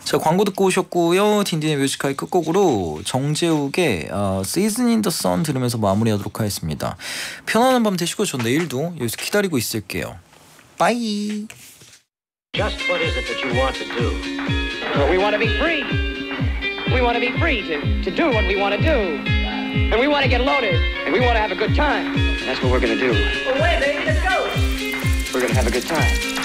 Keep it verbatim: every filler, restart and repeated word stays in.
자, 광고 듣고 오셨고요. 딘딘의 뮤지컬 끝곡으로 정재욱의 어, Season in the Sun 들으면서 마무리하도록 하겠습니다. 편안한 밤 되시고 전 내일도 여기서 기다리고 있을게요. 빠이. Just what is it that you want to do? Well, we want to be free. We want to be free to, to do what we want to do. And we want to get loaded. And we want to have a good time. And that's what we're going to do. Well, wait, baby, let's go. We're going to have a good time.